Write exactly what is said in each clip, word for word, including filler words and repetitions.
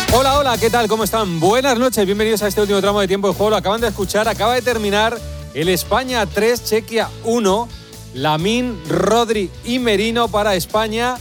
Hola, hola, ¿qué tal? ¿Cómo están? Buenas noches, bienvenidos a este último tramo de tiempo de juego. Lo acaban de escuchar, acaba de terminar el España tres, Chequia uno. Lamine, Rodri y Merino para España.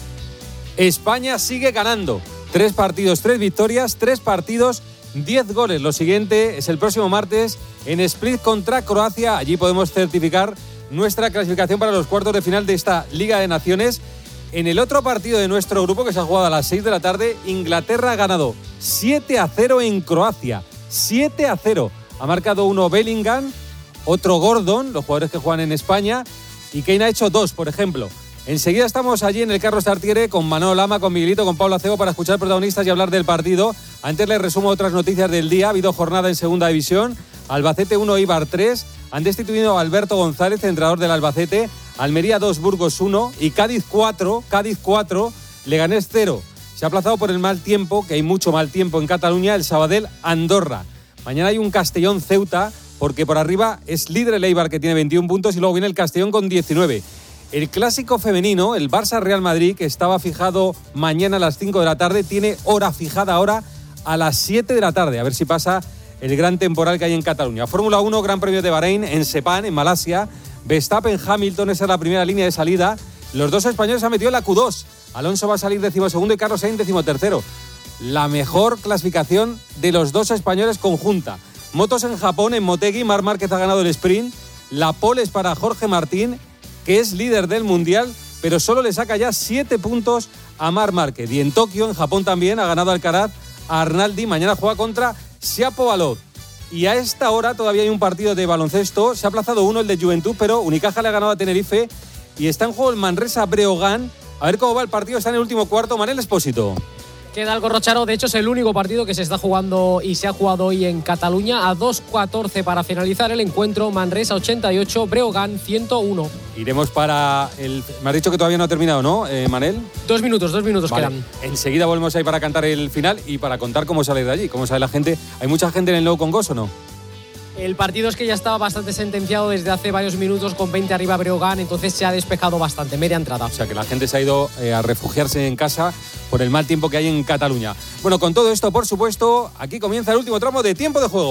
España sigue ganando. Tres partidos, tres victorias, tres partidos, diez goles. Lo siguiente es el próximo martes en Split contra Croacia. Allí podemos certificar nuestra clasificación para los cuartos de final de esta Liga de Naciones. En el otro partido de nuestro grupo, que se ha jugado a las seis de la tarde, Inglaterra ha ganado siete a cero en Croacia. siete a cero. Ha marcado uno Bellingham, otro Gordon, los jugadores que juegan en España, y Kane ha hecho dos, por ejemplo. Enseguida estamos allí en el Carlos Tartiere con Manolo Lama, con Miguelito, con Pablo Acebo para escuchar protagonistas y hablar del partido. Antes les resumo otras noticias del día. Ha habido jornada en Segunda División. Albacete uno, Eibar tres. Han destituido a Alberto González, entrenador del Albacete. Almería dos, Burgos uno. Y Cádiz cuatro, Cádiz cuatro, Leganés cero. Se ha aplazado por el mal tiempo, que hay mucho mal tiempo en Cataluña, el Sabadell Andorra. Mañana hay un Castellón Ceuta, porque por arriba es líder el Eibar, que tiene veintiún puntos, y luego viene el Castellón con diecinueve. El clásico femenino, el Barça-Real Madrid, que estaba fijado mañana a las cinco de la tarde, tiene hora fijada ahora a las siete de la tarde. A ver si pasa el gran temporal que hay en Cataluña. Fórmula uno, Gran Premio de Bahrein, en Sepang, en Malasia. Verstappen, Hamilton, esa es la primera línea de salida. Los dos españoles se han metido en la Q dos. Alonso va a salir decimosegundo y Carlos Sainz decimotercero. La mejor clasificación de los dos españoles conjunta. Motos en Japón, en Motegi, Marc Márquez ha ganado el sprint. La pole es para Jorge Martín, que es líder del Mundial, pero solo le saca ya siete puntos a Marc Márquez. Y en Tokio, en Japón también, ha ganado Alcaraz a Arnaldi. Mañana juega contra Shapovalov. Y a esta hora todavía hay un partido de baloncesto. Se ha aplazado uno, el de Juventud, pero Unicaja le ha ganado a Tenerife. Y está en juego el Manresa Breogán. A ver cómo va el partido. Está en el último cuarto. Manel Espósito. Queda algo Rocharo, de hecho es el único partido que se está jugando y se ha jugado hoy en Cataluña. A dos catorce para finalizar el encuentro. Manresa ochenta y ocho, Breogán ciento uno. Iremos para el... Me has dicho que todavía no ha terminado, ¿no, eh, Manel? Dos minutos, dos minutos vale. quedan. Enseguida volvemos ahí para cantar el final y para contar cómo sale de allí, cómo sale la gente. ¿Hay mucha gente en el Nou Congost o no? El partido es que ya estaba bastante sentenciado desde hace varios minutos con veinte arriba Breogán, entonces se ha despejado bastante, media entrada. O sea que la gente se ha ido eh, a refugiarse en casa por el mal tiempo que hay en Cataluña. Bueno, con todo esto, por supuesto, aquí comienza el último tramo de Tiempo de Juego.